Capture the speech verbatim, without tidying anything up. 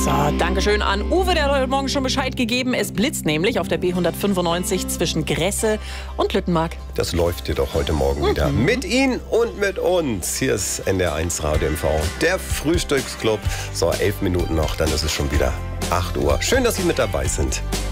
So, Dankeschön an Uwe, der hat heute Morgen schon Bescheid gegeben. Es blitzt nämlich auf der B hundertfünfundneunzig zwischen Gresse und Lüttenmark. Das läuft dir doch heute Morgen wieder. Mhm. Mit Ihnen und mit uns. Hier ist N D R eins Radio M V, der Frühstücksclub. So, elf Minuten noch, dann ist es schon wieder acht Uhr. Schön, dass Sie mit dabei sind.